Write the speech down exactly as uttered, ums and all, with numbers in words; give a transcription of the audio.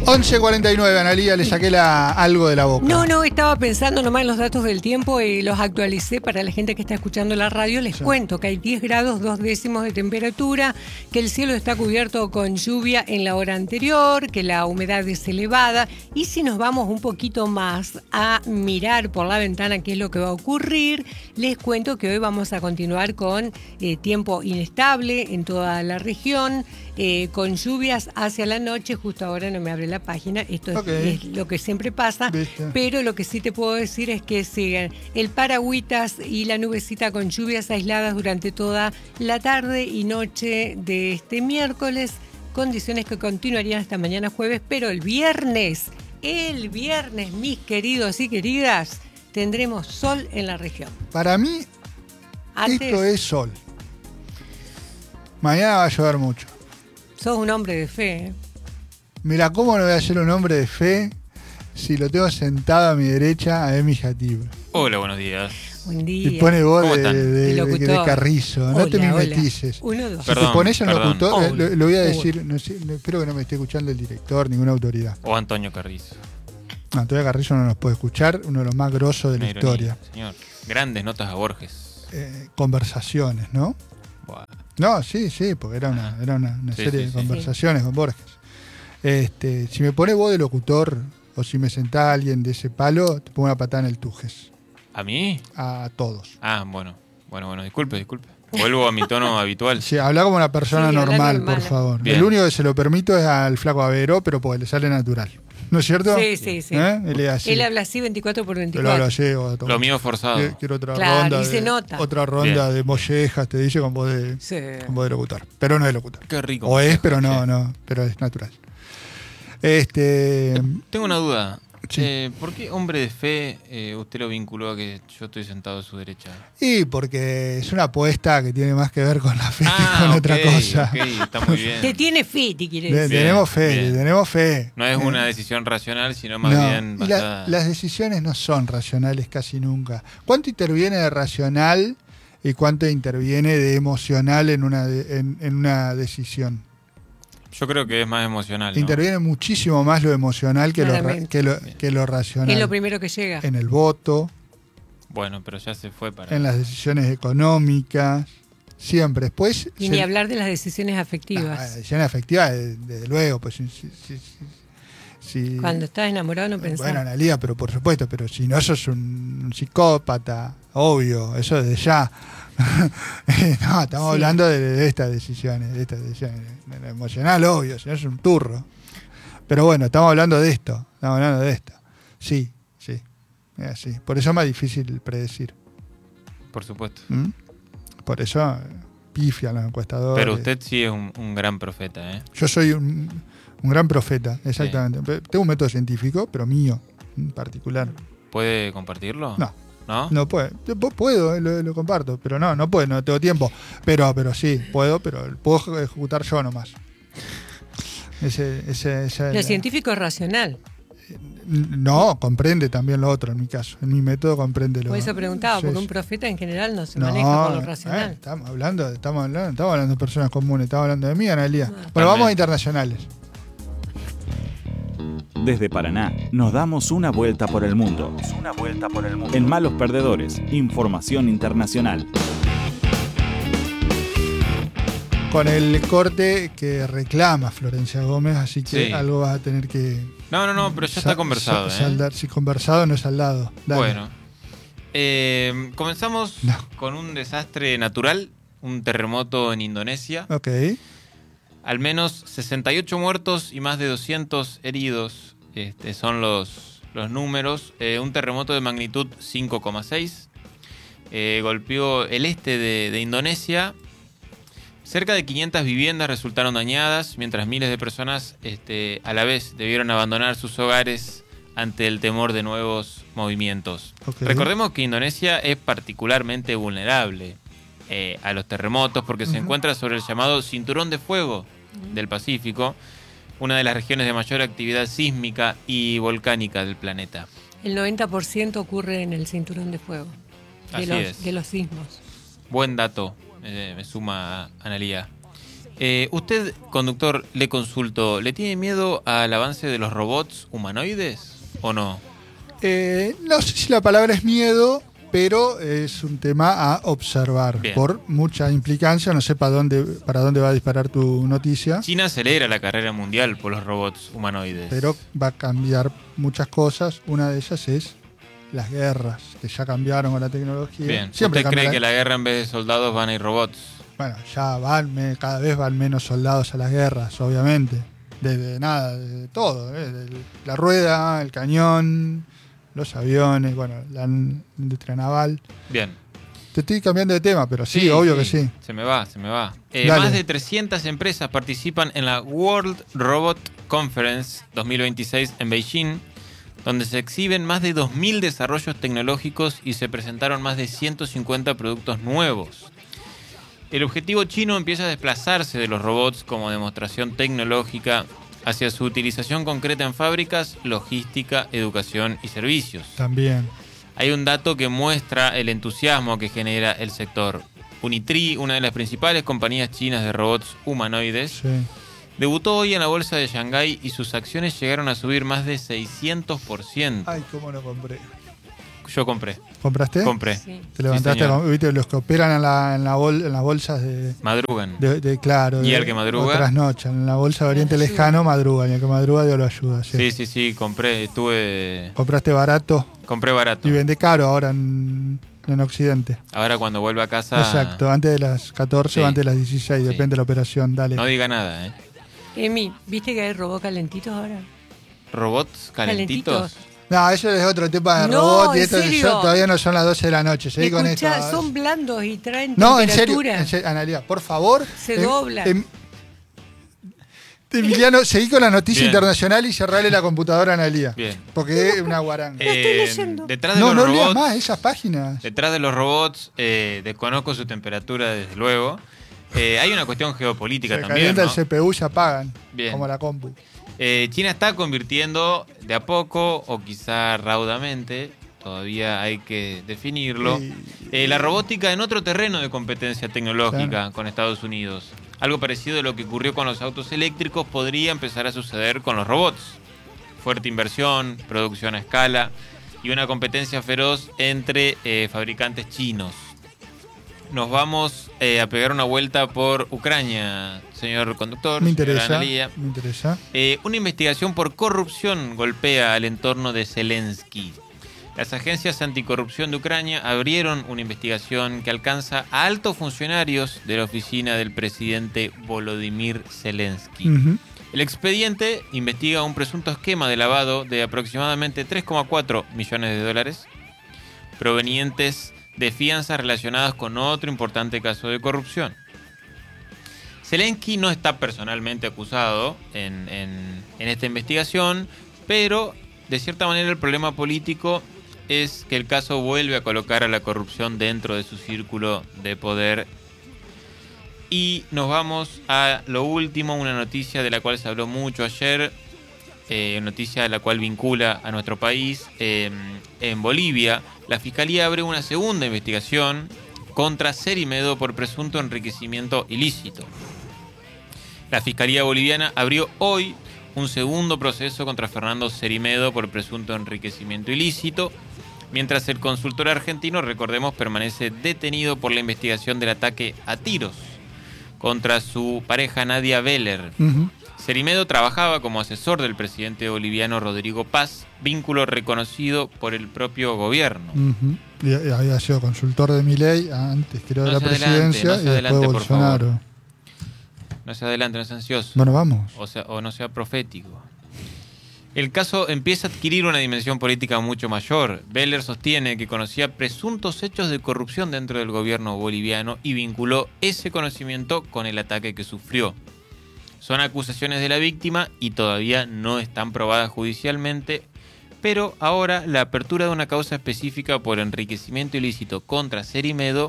once cuarenta y nueve, Analía, le saqué la, algo de la boca. No, no, estaba pensando nomás en los datos del tiempo y los actualicé para la gente que está escuchando la radio. Les sí. cuento que hay diez grados, dos décimos de temperatura, que el cielo está cubierto con lluvia en la hora anterior, que la humedad es elevada. Y si nos vamos un poquito más a mirar por la ventana qué es lo que va a ocurrir, les cuento que hoy vamos a continuar con eh, tiempo inestable en toda la región, eh, con lluvias hacia la noche. Justo ahora no me abre la página, esto es, okay. es lo que siempre pasa, ¿viste? Pero lo que sí te puedo decir es que siguen el paragüitas y la nubecita con lluvias aisladas durante toda la tarde y noche de este miércoles, condiciones que continuarían hasta mañana jueves, pero el viernes, el viernes, mis queridos y queridas, tendremos sol en la región. Para mí, Antes, esto es sol. Mañana va a llover mucho. Sos un hombre de fe, ¿eh? Mira, ¿cómo no voy a ser un hombre de fe si lo tengo sentado a mi derecha a Emi Jatib? Hola, buenos días. Buen día. Y pone voz de, de, de, de Carrizo. Hola, no te mimetices. Uno, dos. Si perdón, te pones en locutor, eh, lo, lo voy a decir, no sé, no, espero que no me esté escuchando el director, ninguna autoridad. O Antonio Carrizo. No, Antonio Carrizo no nos puede escuchar, uno de los más grosos de la ironía, historia. Señor, grandes notas a Borges. Eh, conversaciones, ¿no? Wow. No, sí, sí, porque era una, era una, una sí, serie sí, de sí. conversaciones con Borges. Este, si me pone voz de locutor o si me sentá alguien de ese palo, te pongo una patada en el tujes. ¿A mí? A todos. Ah, bueno. Bueno, bueno, disculpe, disculpe. Vuelvo a mi tono habitual. Sí, habla como una persona sí, normal, normal, por favor. Bien. El único que se lo permito es al flaco Avero, pero porque le sale natural. ¿No es cierto? Sí, sí, sí. ¿Eh? Él, es así. Él habla así veinticuatro por veinticuatro. Él habla así, o, lo mío forzado. Quiero otra claro, ronda. Y se de, nota. Otra ronda bien. de mollejas, te dice con voz de, sí. con voz de locutor. Pero no es locutor. Qué rico. O es, pero no, sí. no, pero es natural. Este. Tengo una duda. Sí. Eh, ¿Por qué hombre de fe eh, usted lo vinculó a que yo estoy sentado a su derecha? Y porque es una apuesta que tiene más que ver con la fe ah, que con okay, otra cosa. Okay, está muy bien. Te tiene fe, te quiere decir. Bien, tenemos fe, bien. tenemos fe. No es una decisión racional, sino más no, bien basada... la, las decisiones no son racionales casi nunca. ¿Cuánto interviene de racional y cuánto interviene de emocional en una, de, en, en una decisión? Yo creo que es más emocional, ¿no? Interviene muchísimo más lo emocional que, lo, que, lo, que lo racional. Es lo primero que llega. En el voto. Bueno, pero ya se fue para... En las decisiones económicas. Siempre. Después... Y se, ni hablar de las decisiones afectivas. No, las decisiones afectivas, desde, desde luego. Pues, si, si, si, si, Cuando estás enamorado no pensás. Bueno, Analía, pero por supuesto. Pero si no sos un, un psicópata, obvio. Eso desde ya. No, estamos sí. hablando de, de estas decisiones, de estas decisiones. De lo emocional, obvio, si no es un turro. Pero bueno, estamos hablando de esto, estamos hablando de esto. Sí, sí, es así. Por eso es más difícil predecir. Por supuesto. ¿Mm? Por eso pifian los encuestadores. Pero usted sí es un, un gran profeta, ¿eh? Yo soy un, un gran profeta, exactamente. Sí. Tengo un método científico, pero mío, en particular. ¿Puede compartirlo? No. ¿No? No puedo, puedo lo, lo comparto, pero no, no puedo, no tengo tiempo. Pero, pero sí, puedo, pero puedo ejecutar yo nomás. Ese, ese, ese, lo la, científico es racional. No, comprende también lo otro en mi caso. En mi método comprende lo otro. Por eso preguntaba, sí, porque sí. un profeta en general no se no, maneja por lo racional. Eh, estamos hablando, estamos hablando, estamos hablando de personas comunes, estamos hablando de mí, Analía. Ah, bueno, vamos a internacionales. Desde Paraná, nos damos una vuelta por el mundo. Una vuelta por el mundo. En Malos Perdedores, información internacional. Con el corte que reclama Florencia Gómez, así que sí. algo vas a tener que... No, no, no, pero ya sal, está conversado. Sal, saldar, ¿eh? Si conversado no es saldado. Dale. Bueno, eh, comenzamos no. con un desastre natural, un terremoto en Indonesia. Ok. Al menos sesenta y ocho muertos y más de doscientos heridos este, son los, los números. Eh, un terremoto de magnitud cinco coma seis eh, golpeó el este de, de Indonesia. Cerca de quinientas viviendas resultaron dañadas, mientras miles de personas este, a la vez debieron abandonar sus hogares ante el temor de nuevos movimientos. Okay. Recordemos que Indonesia es particularmente vulnerable eh, a los terremotos porque uh-huh. se encuentra sobre el llamado Cinturón de Fuego del Pacífico, una de las regiones de mayor actividad sísmica y volcánica del planeta. El noventa por ciento ocurre en el Cinturón de Fuego de, Así los, es. de los sismos. Buen dato, eh, me suma Analía. Eh, usted, conductor, le consulto, ¿le tiene miedo al avance de los robots humanoides o no? Eh, no sé si la palabra es miedo, pero es un tema a observar. Bien. Por mucha implicancia, no sé para dónde, para dónde va a disparar tu noticia, China acelera la carrera mundial por los robots humanoides. pero va a cambiar muchas cosas. Una de ellas es las guerras, que ya cambiaron con la tecnología. Bien, Siempre ¿usted cree cambiará- que la guerra en vez de soldados van a ir robots? Bueno, ya van, me- cada vez van menos soldados a las guerras, obviamente. De, de nada, de todo. ¿eh? De la rueda, el cañón, los aviones, bueno, la n- industria naval. Bien. Te estoy cambiando de tema, pero sí, obvio que sí. Se me va, se me va. Eh, Dale. más de trescientas empresas participan en la World Robot Conference dos mil veintiséis en Beijing, donde se exhiben más de dos mil desarrollos tecnológicos y se presentaron más de ciento cincuenta productos nuevos. El objetivo chino empieza a desplazarse de los robots como demostración tecnológica hacia su utilización concreta en fábricas, logística, educación y servicios. También. Hay un dato que muestra el entusiasmo que genera el sector. Unitree, una de las principales compañías chinas de robots humanoides, Sí. debutó hoy en la bolsa de Shanghái y sus acciones llegaron a subir más de seiscientos por ciento. Ay, cómo no compré. Yo compré, ¿Compraste? compré. Sí. Te levantaste, señor. con- viste, los que operan en, la, en, la bol- en las bolsas de, Madrugan. de, de- claro. ¿Y de- el que madruga? Otras noches. En la bolsa de Oriente Ayuda. Lejano madrugan. Y el que madruga Dios lo ayuda. ¿sí? Sí, sí, sí, compré, estuve... Compraste barato Compré barato. y vende caro ahora en, en Occidente. Ahora cuando vuelva a casa... Exacto, antes de las catorce Sí. o antes de las dieciséis, Sí. depende de la operación. Dale. No diga nada, ¿eh? Emi, ¿viste que hay robots calentitos ahora? ¿Robots calentitos? Calentitos. No, eso es otro tema de No, robot y ¿en esto serio? yo- todavía no son las doce de la noche. Seguí con esto. Escuchá, son blandos y traen No, en serio, temperatura. en serio, Analia, por favor. Se em- doblan. em- Emiliano, seguí con la noticia Bien. internacional y cerrale la computadora a Analia. Bien. Porque es una guaranga. estoy Eh, leyendo. detrás de no, los no leas robots... más esas páginas. Detrás de los robots, eh, desconozco su temperatura desde luego. Eh, hay una cuestión geopolítica Se también, calienta ¿no? el C P U y se apagan. Bien. Como la compu. Eh, China está convirtiendo de a poco, o quizá raudamente, todavía hay que definirlo, Sí. eh, la robótica en otro terreno de competencia tecnológica con Estados Unidos. Algo parecido a lo que ocurrió con los autos eléctricos podría empezar a suceder con los robots. Fuerte inversión, producción a escala y una competencia feroz entre eh, fabricantes chinos. Nos vamos eh, a pegar una vuelta por Ucrania, señor conductor. Me señora interesa. Analía. Me interesa. Eh, una investigación por corrupción golpea al entorno de Zelensky. Las agencias anticorrupción de Ucrania abrieron una investigación que alcanza a altos funcionarios de la oficina del presidente Volodymyr Zelensky. Ujú. El expediente investiga un presunto esquema de lavado de aproximadamente tres coma cuatro millones de dólares provenientes de fianzas relacionadas con otro importante caso de corrupción. Zelensky no está personalmente acusado en, en- en esta investigación, pero de cierta manera el problema político es que el caso vuelve a colocar a la corrupción dentro de su círculo de poder. Y nos vamos a lo último, una noticia de la cual se habló mucho ayer, eh, noticia de la cual vincula a nuestro país. Eh, en Bolivia, la Fiscalía abre una segunda investigación contra Cerimedo por presunto enriquecimiento ilícito. La Fiscalía Boliviana abrió hoy un segundo proceso contra Fernando Cerimedo por presunto enriquecimiento ilícito, mientras el consultor argentino, recordemos, permanece detenido por la investigación del ataque a tiros contra su pareja Nadia Veller. Ujú. Cerimedo trabajaba como asesor del presidente boliviano Rodrigo Paz, vínculo reconocido por el propio gobierno. Ujú. Y, y había sido consultor de Milei antes, creo, de No la se adelante, presidencia no se y después adelante, por Bolsonaro. favor. No se adelante, no es ansioso. Bueno, vamos. O, sea, o no sea profético. El caso empieza a adquirir una dimensión política mucho mayor. Veller sostiene que conocía presuntos hechos de corrupción dentro del gobierno boliviano y vinculó ese conocimiento con el ataque que sufrió. Son acusaciones de la víctima y todavía no están probadas judicialmente, pero ahora la apertura de una causa específica por enriquecimiento ilícito contra Cerimedo